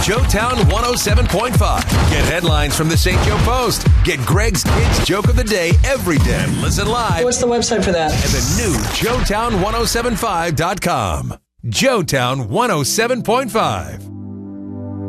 Joetown 107.5. Get headlines from the St. Joe Post. Get Greg's Kids Joke of the Day every day. Listen live. What's the website for that? At the new Joetown1075.com. Joetown 107.5.